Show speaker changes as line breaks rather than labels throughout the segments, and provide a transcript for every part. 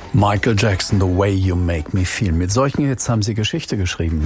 Michael Jackson, The Way You Make Me Feel. Mit solchen Hits haben sie Geschichte geschrieben.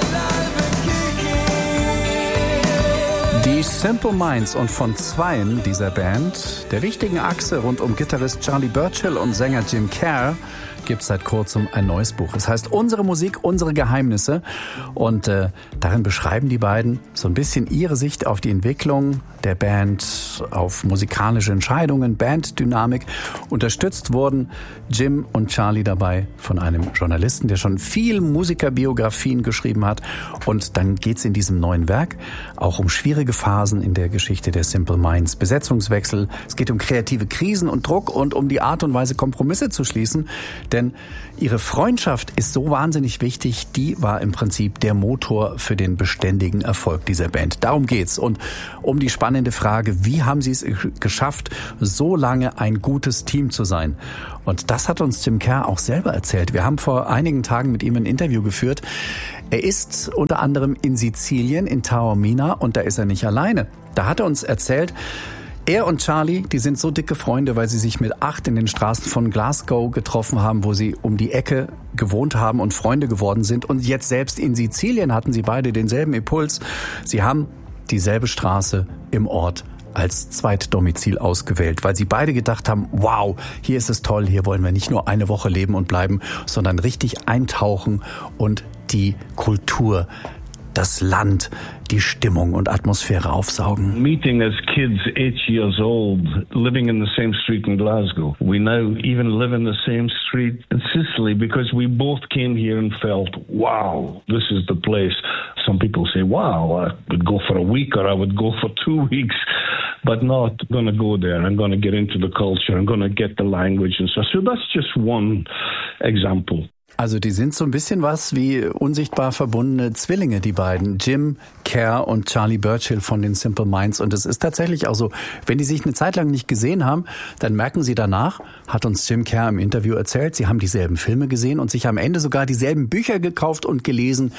Die Simple Minds, und von zweien dieser Band, der wichtigen Achse rund um Gitarrist Charlie Burchill und Sänger Jim Kerr, gibt es seit kurzem ein neues Buch. Es heißt Unsere Musik, unsere Geheimnisse. Und darin beschreiben die beiden so ein bisschen ihre Sicht auf die Entwicklung der Band, auf musikalische Entscheidungen, Banddynamik. Unterstützt wurden Jim und Charlie dabei von einem Journalisten, der schon viel Musikerbiografien geschrieben hat. Und dann geht es in diesem neuen Werk auch um schwierige Phasen in der Geschichte der Simple Minds. Besetzungswechsel, es geht um kreative Krisen und Druck und um die Art und Weise, Kompromisse zu schließen. Denn ihre Freundschaft ist so wahnsinnig wichtig, die war im Prinzip der Motor für den beständigen Erfolg dieser Band. Darum geht's. Und um die spannende Frage, wie haben sie es geschafft, so lange ein gutes Team zu sein? Und das hat uns Jim Kerr auch selber erzählt. Wir haben vor einigen Tagen mit ihm ein Interview geführt. Er ist unter anderem in Sizilien, in Taormina, und da ist er nicht alleine. Da hat er uns erzählt, er und Charlie, die sind so dicke Freunde, weil sie sich mit 8 in den Straßen von Glasgow getroffen haben, wo sie um die Ecke gewohnt haben und Freunde geworden sind. Und jetzt selbst in Sizilien hatten sie beide denselben Impuls. Sie haben dieselbe Straße im Ort als Zweitdomizil ausgewählt, weil sie beide gedacht haben, wow, hier ist es toll, hier wollen wir nicht nur eine Woche leben und bleiben, sondern richtig eintauchen und die Kultur, das Land, die Stimmung und Atmosphäre aufsaugen.
Meeting as kids 8 years old, living in the same street in Glasgow. We now even live in the same street in Sicily because we both came here and felt, wow, this is the place. Some people say, wow, I would go for a week or I would go for 2 weeks, but not going to go there. I'm going to get into the culture. I'm going to get the language and so. So that's just one example.
Also die sind so ein bisschen was wie unsichtbar verbundene Zwillinge, die beiden. Jim Kerr und Charlie Burchill von den Simple Minds. Und es ist tatsächlich auch so, wenn die sich eine Zeit lang nicht gesehen haben, dann merken sie danach, hat uns Jim Kerr im Interview erzählt, sie haben dieselben Filme gesehen und sich am Ende sogar dieselben Bücher gekauft und gelesen.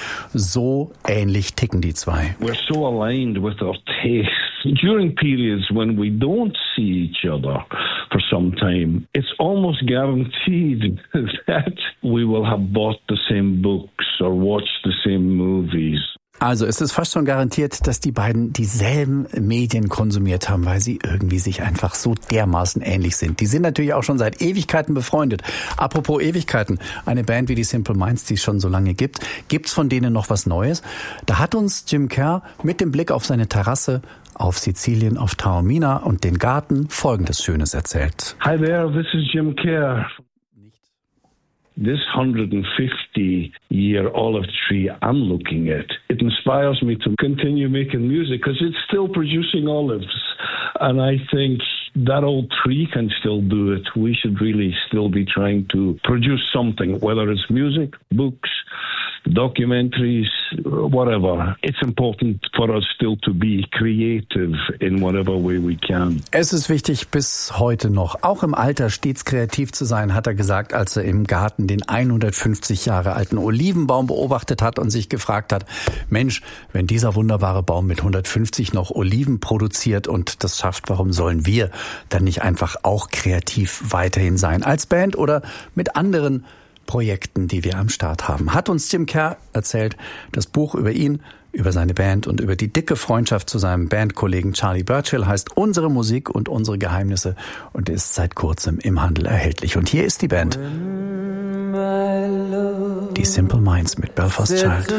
So ähnlich ticken die zwei.
We're so aligned with our tastes. During periods when we don't see each other for some time, it's almost guaranteed that we will have bought the same books or watched the same movies.
Also es ist fast schon garantiert, dass die beiden dieselben Medien konsumiert haben, weil sie irgendwie sich einfach so dermaßen ähnlich sind. Die sind natürlich auch schon seit Ewigkeiten befreundet. Apropos Ewigkeiten, eine Band wie die Simple Minds, die es schon so lange gibt, gibt's von denen noch was Neues? Da hat uns Jim Kerr mit dem Blick auf seine Terrasse auf Sizilien, auf Taormina und den Garten Folgendes Schönes erzählt.
Hi there, this is Jim Kerr. This 150-year olive tree I'm looking at, it inspires me to continue making music because it's still producing olives. And I think that old tree can still do it. We should really still be trying to produce something, whether it's music, books, documentaries, whatever. It's important for us still to be creative in whatever way we can.
Es ist wichtig, bis heute noch, auch im Alter stets kreativ zu sein, hat er gesagt, als er im Garten den 150 Jahre alten Olivenbaum beobachtet hat und sich gefragt hat, Mensch, wenn dieser wunderbare Baum mit 150 noch Oliven produziert und das schafft, warum sollen wir dann nicht einfach auch kreativ weiterhin sein als Band oder mit anderen Projekten, die wir am Start haben. Hat uns Jim Kerr erzählt, das Buch über ihn, über seine Band und über die dicke Freundschaft zu seinem Bandkollegen Charlie Burchill heißt Unsere Musik und unsere Geheimnisse und ist seit kurzem im Handel erhältlich. Und hier ist die Band. Die Simple Minds mit Belfast Child.